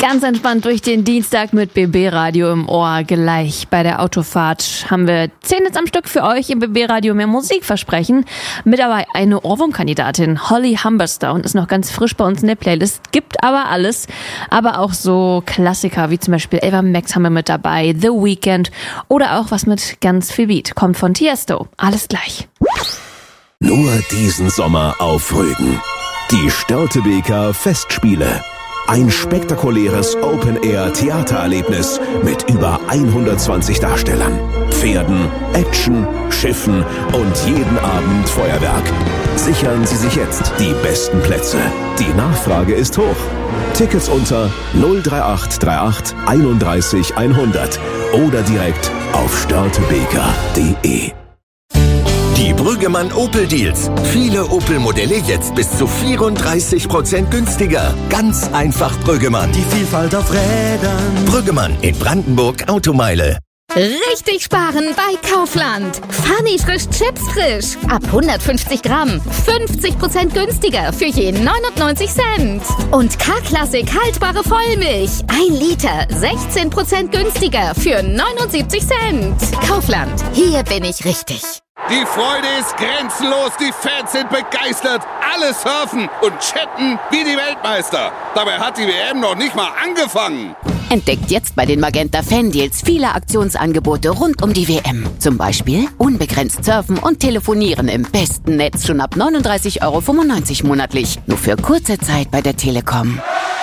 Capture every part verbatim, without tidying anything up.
Ganz entspannt durch den Dienstag mit B B-Radio im Ohr. Gleich bei der Autofahrt haben wir zehn Hits am Stück für euch im B B-Radio mehr Musik versprechen. Mit dabei eine Ohrwurmkandidatin, Holly Humberstone, und ist noch ganz frisch bei uns in der Playlist. Gibt aber alles, aber auch so Klassiker wie zum Beispiel Ava Max haben wir mit dabei, The Weeknd oder auch was mit ganz viel Beat. Kommt von Tiesto. Alles gleich. Nur diesen Sommer auf Rügen. Die Störtebeker Festspiele. Ein spektakuläres Open-Air-Theatererlebnis mit über hundertzwanzig Darstellern, Pferden, Action, Schiffen und jeden Abend Feuerwerk. Sichern Sie sich jetzt die besten Plätze. Die Nachfrage ist hoch. Tickets unter null drei acht drei acht einunddreißig hundert oder direkt auf störtebeker punkt de. Die Brüggemann Opel Deals. Viele Opel-Modelle jetzt bis zu vierunddreißig Prozent günstiger. Ganz einfach Brüggemann. Die Vielfalt auf Rädern. Brüggemann in Brandenburg Automeile. Richtig sparen bei Kaufland. Funny frisch Chips frisch. Ab hundertfünfzig Gramm. fünfzig Prozent günstiger für je neunundneunzig Cent. Und K-Klassik haltbare Vollmilch. ein Liter. sechzehn Prozent günstiger für neunundsiebzig Cent. Kaufland. Hier bin ich richtig. Die Freude ist grenzenlos, die Fans sind begeistert, alle surfen und chatten wie die Weltmeister. Dabei hat die W M noch nicht mal angefangen. Entdeckt jetzt bei den Magenta Fan Deals viele Aktionsangebote rund um die W M. Zum Beispiel unbegrenzt surfen und telefonieren im besten Netz schon ab neununddreißig Euro fünfundneunzig monatlich. Nur für kurze Zeit bei der Telekom.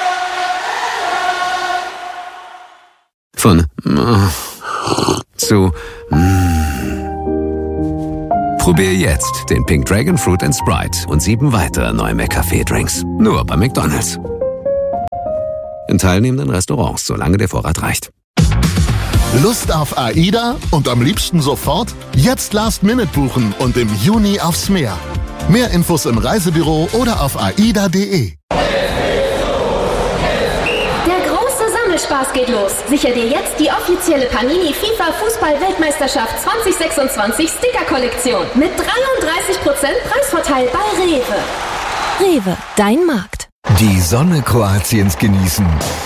Von zu Probier jetzt den Pink Dragon Fruit and Sprite und sieben weitere neue McCafé-Drinks. Nur bei McDonald's. In teilnehmenden Restaurants, solange der Vorrat reicht. Lust auf AIDA und am liebsten sofort? Jetzt Last Minute buchen und im Juni aufs Meer. Mehr Infos im Reisebüro oder auf aida punkt de. Spaß geht los. Sicher dir jetzt die offizielle Panini FIFA Fußball-Weltmeisterschaft zwanzig sechsundzwanzig Sticker-Kollektion mit dreiunddreißig Prozent Preisvorteil bei Rewe. Rewe, dein Markt. Die Sonne Kroatiens genießen.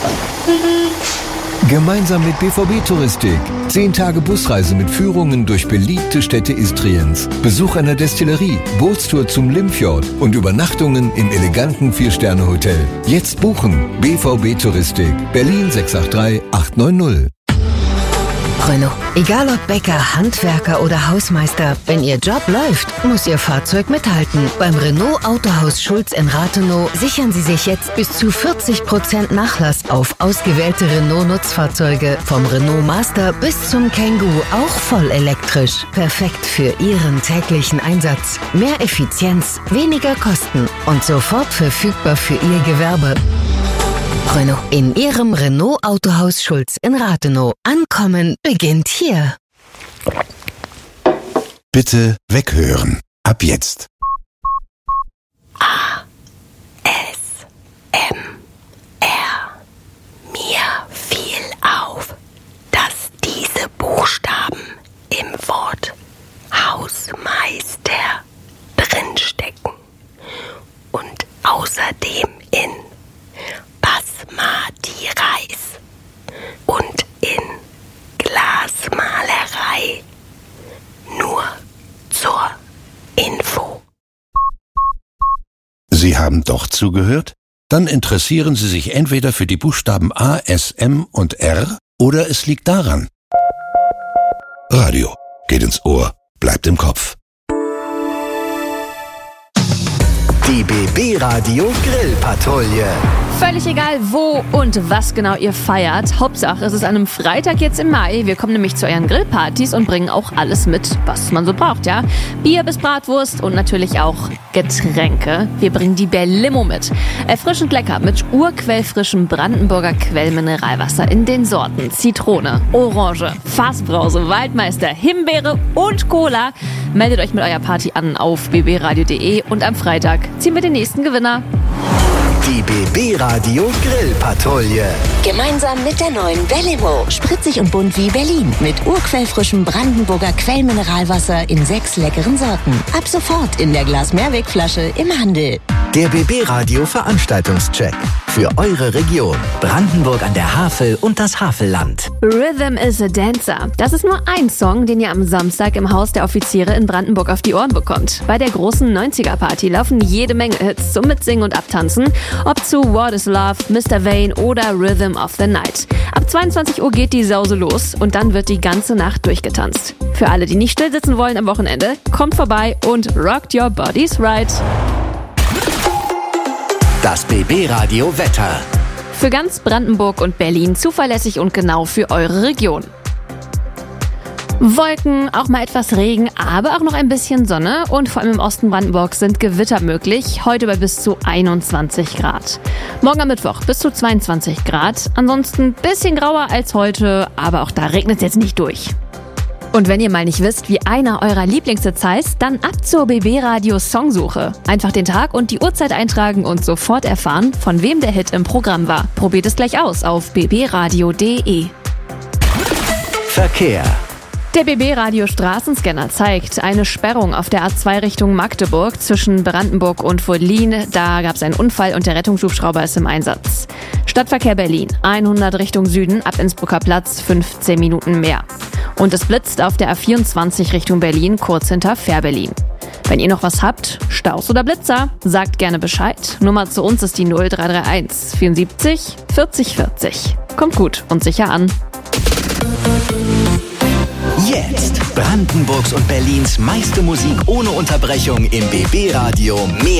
Gemeinsam mit B V B Touristik. Zehn Tage Busreise mit Führungen durch beliebte Städte Istriens. Besuch einer Destillerie, Bootstour zum Limfjord und Übernachtungen im eleganten Vier-Sterne-Hotel. Jetzt buchen. B V B Touristik. Berlin sechs acht drei acht neun null. Renault. Egal ob Bäcker, Handwerker oder Hausmeister, wenn Ihr Job läuft, muss Ihr Fahrzeug mithalten. Beim Renault Autohaus Schulz in Rathenow sichern Sie sich jetzt bis zu vierzig Prozent Nachlass auf ausgewählte Renault-Nutzfahrzeuge. Vom Renault Master bis zum Kangoo, auch voll elektrisch. Perfekt für Ihren täglichen Einsatz. Mehr Effizienz, weniger Kosten und sofort verfügbar für Ihr Gewerbe. Renault. In Ihrem Renault Autohaus Schulz in Rathenow. Ankommen beginnt hier. Bitte weghören. Ab jetzt. A. S. M. R. Mir fiel auf, dass diese Buchstaben im Wort Hausmeister drinstecken und außerdem in Basmati-Reis und in Glasmalerei. Nur zur Info. Sie haben doch zugehört? Dann interessieren Sie sich entweder für die Buchstaben A, S, M und R oder es liegt daran. Radio geht ins Ohr, bleibt im Kopf. Die B B-Radio Grillpatrouille. Völlig egal, wo und was genau ihr feiert. Hauptsache, es ist an einem Freitag jetzt im Mai. Wir kommen nämlich zu euren Grillpartys und bringen auch alles mit, was man so braucht, ja? Bier bis Bratwurst und natürlich auch Getränke. Wir bringen die Berlimo mit. Erfrischend lecker mit urquellfrischem Brandenburger Quellmineralwasser in den Sorten Zitrone, Orange, Fassbrause, Waldmeister, Himbeere und Cola. Meldet euch mit eurer Party an auf b b radio punkt de und am Freitag ziehen wir den nächsten Gewinner. Die B B-Radio Grillpatrouille. Gemeinsam mit der neuen Berlimo. Spritzig und bunt wie Berlin. Mit urquellfrischem Brandenburger Quellmineralwasser in sechs leckeren Sorten. Ab sofort in der Glas-Mehrwegflasche im Handel. Der B B Radio Veranstaltungscheck. Für eure Region. Brandenburg an der Havel und das Havelland. Rhythm is a Dancer. Das ist nur ein Song, den ihr am Samstag im Haus der Offiziere in Brandenburg auf die Ohren bekommt. Bei der großen neunziger-Party laufen jede Menge Hits zum Mitsingen und Abtanzen. Ob zu What is Love, Mister Vane oder Rhythm of the Night. Ab zweiundzwanzig Uhr geht die Sause los und dann wird die ganze Nacht durchgetanzt. Für alle, die nicht still sitzen wollen am Wochenende, kommt vorbei und rockt your bodies right. Das B B Radio Wetter. Für ganz Brandenburg und Berlin zuverlässig und genau für eure Region. Wolken, auch mal etwas Regen, aber auch noch ein bisschen Sonne und vor allem im Osten Brandenburgs sind Gewitter möglich, heute bei bis zu einundzwanzig Grad. Morgen am Mittwoch bis zu zweiundzwanzig Grad, ansonsten ein bisschen grauer als heute, aber auch da regnet es jetzt nicht durch. Und wenn ihr mal nicht wisst, wie einer eurer Lieblingshits heißt, dann ab zur B B Radio Songsuche. Einfach den Tag und die Uhrzeit eintragen und sofort erfahren, von wem der Hit im Programm war. Probiert es gleich aus auf b b radio punkt d e. Verkehr. Der B B Radio Straßenscanner zeigt eine Sperrung auf der A zwei Richtung Magdeburg zwischen Brandenburg und Wohlin. Da gab es einen Unfall und der Rettungshubschrauber ist im Einsatz. Stadtverkehr Berlin, hundert Richtung Süden, ab Innsbrucker Platz, fünfzehn Minuten mehr. Und es blitzt auf der A vierundzwanzig Richtung Berlin, kurz hinter Fährberlin. Wenn ihr noch was habt, Staus oder Blitzer, sagt gerne Bescheid. Nummer zu uns ist die null drei drei eins vierundsiebzig vierzig vierzig. Kommt gut und sicher an. Jetzt Brandenburgs und Berlins meiste Musik ohne Unterbrechung im B B Radio. Mehr